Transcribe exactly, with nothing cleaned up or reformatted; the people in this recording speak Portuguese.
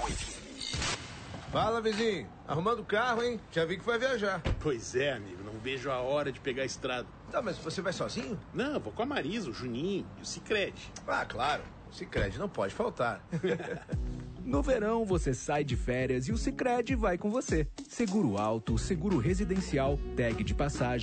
Fala, vizinho. Arrumando o carro, hein? Já vi que vai viajar. Pois é, amigo. Não vejo a hora de pegar a estrada. Tá, mas você vai sozinho? Não, vou com a Marisa, o Juninho e o Sicredi. Ah, claro. O Sicredi não pode faltar. No verão, você sai de férias e o Sicredi vai com você. Seguro alto, seguro residencial, tag de passagem.